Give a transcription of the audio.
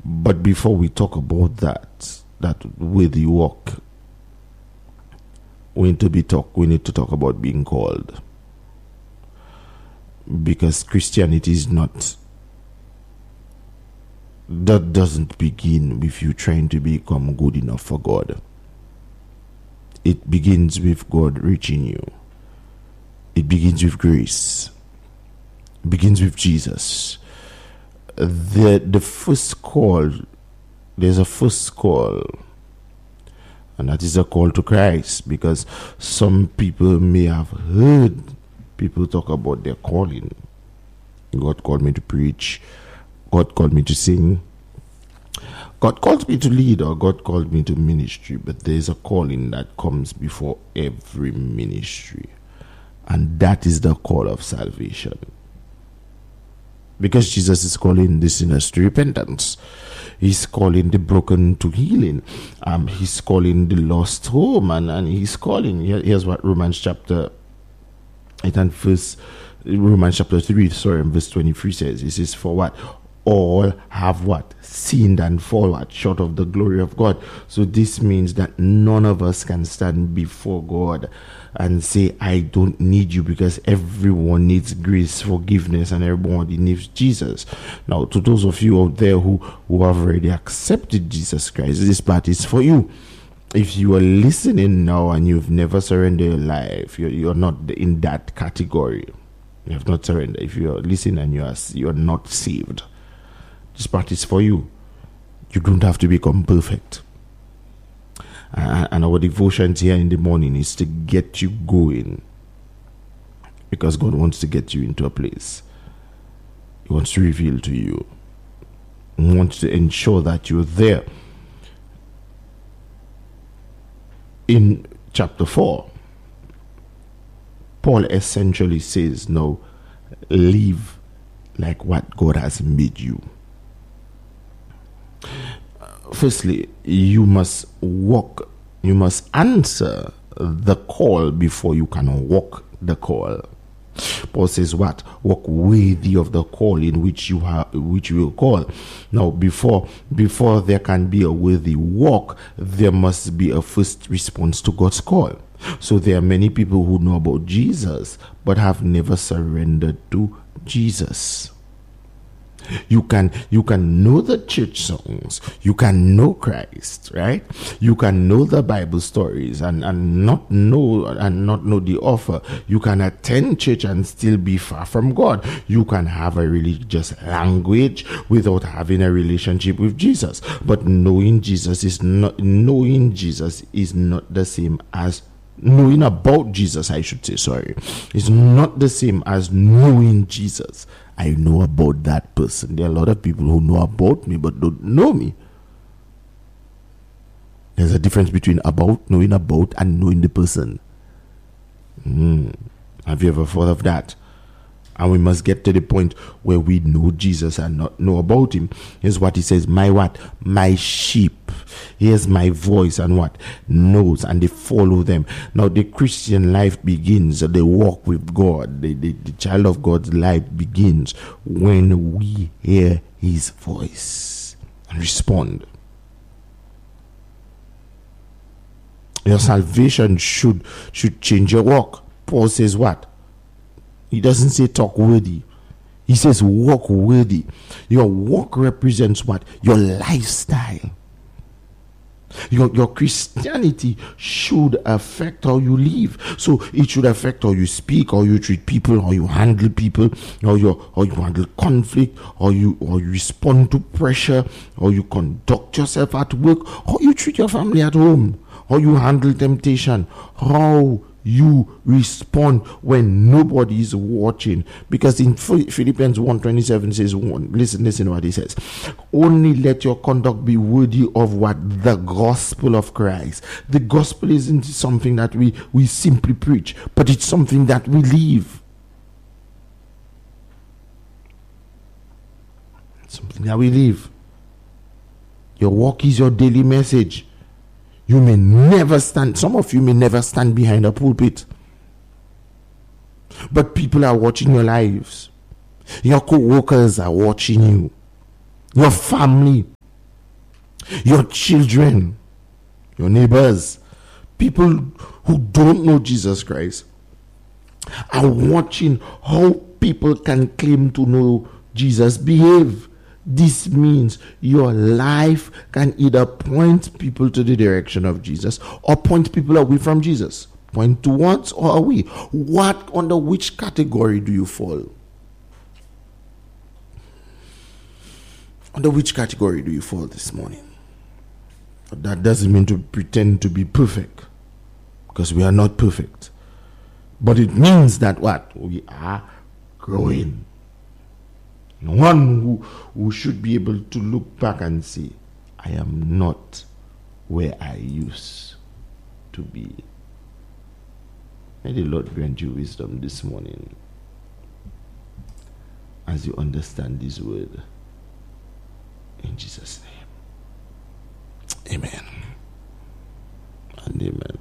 But before we talk about that worthy walk, we need to talk about being called. Because Christianity is not, that doesn't begin with you trying to become good enough for God. It begins with God reaching you. It begins with grace. It begins with Jesus. The first call, there's a first call, and that is a call to Christ, because some people may have heard people talk about their calling. God called me to preach. God called me to sing. God called me to lead, or God called me to ministry. But there's a calling that comes before every ministry, and that is the call of salvation. Because Jesus is calling the sinners to repentance. He's calling the broken to healing. He's calling the lost home, and he's calling. Here's what Romans chapter 3, and verse 23 says. It says, for what? All have what? Sinned and fall what? Short of the glory of God. So this means that none of us can stand before God and say, I don't need you, because everyone needs grace, forgiveness, and everybody needs Jesus. Now, to those of you out there who have already accepted Jesus Christ, this part is for you. If you are listening now and you've never surrendered your life, you're not in that category. You have not surrendered. If you are listening and you are not saved, this part is for you. You don't have to become perfect. And our devotions here in the morning is to get you going, because God wants to get you into a place. He wants to reveal to you. He wants to ensure that you're there. In chapter 4, Paul essentially says, no, live like what God has made you. Firstly, you must answer the call before you can walk the call. Paul says what? Walk worthy of the call in which you will call. Now, before there can be a worthy walk, there must be a first response to God's call. So there are many people who know about Jesus but have never surrendered to Jesus. You can know the church songs, you can know Christ, right? You can know the Bible stories and not know the offer. You can attend church and still be far from God. You can have a religious language without having a relationship with Jesus. But knowing Jesus is not the same as knowing about Jesus, I should say, sorry. It's not the same as knowing Jesus. I know about that person. There are a lot of people who know about me but don't know me. There's a difference between knowing about, and knowing the person. Have you ever thought of that? And we must get to the point where we know Jesus and not know about him. Here's what he says. My sheep hears my voice and what? Knows, and they follow them. Now the Christian life begins, the walk with God, the child of God's life begins when we hear his voice and respond. Your salvation should change your walk. Paul says what? He doesn't say talk worthy. He says walk worthy. Your walk represents what? Your lifestyle. Your Christianity should affect how you live. So it should affect how you speak, how you treat people, how you handle people, how you handle conflict, how you respond to pressure, how you conduct yourself at work, how you treat your family at home, how you handle temptation, how you respond when nobody is watching. Because in Philippians 1:27 says, listen to what he says. Only let your conduct be worthy of what? The gospel of Christ. The gospel isn't something that we simply preach, but it's something that we live. Something that we live. Your walk is your daily message. You may never stand, some of you may never stand behind a pulpit. But people are watching your lives. Your co-workers are watching you. Your family Your children, your neighbors, people who don't know Jesus Christ are watching how people can claim to know Jesus behave. This means your life can either point people to the direction of Jesus or point people away from Jesus. Point towards or away. What, under which category do you fall? Under which category do you fall this morning? But that doesn't mean to pretend to be perfect, because we are not perfect. But it means that what? We are growing. One who should be able to look back and say, I am not where I used to be. May the Lord grant you wisdom this morning as you understand this word. In Jesus' name. Amen. And amen.